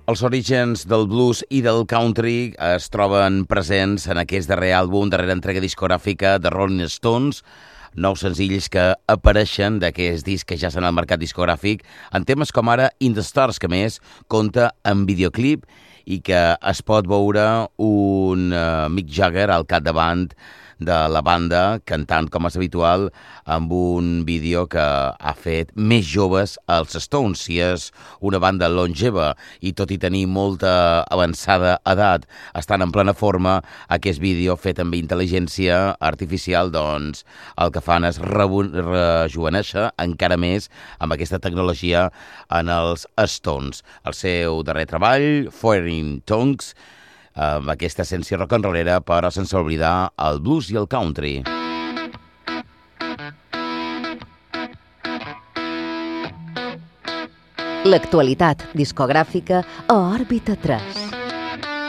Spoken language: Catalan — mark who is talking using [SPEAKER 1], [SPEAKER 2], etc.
[SPEAKER 1] Els orígens del blues i del country es troben presents en aquest darrer àlbum, darrera entrega discogràfica de Rolling Stones, nous senzills que apareixen d'aquest disc que ja estan al mercat discogràfic, en temes com ara In the Stars, que més compta amb videoclip i que es pot veure un Mick Jagger al capdavant de la banda, cantant com és habitual, amb un vídeo que ha fet més joves als Stones. Si és una banda longeva i tot i tenir molta avançada edat, estan en plena forma, aquest vídeo fet amb intel·ligència artificial, doncs el que fan és rejuvenéixer encara més amb aquesta tecnologia en els Stones. El seu darrer treball, Foreign Tongues, amb aquesta essència rock and rollera, però sense oblidar el blues i el country.
[SPEAKER 2] L'actualitat discogràfica a Òrbita 3.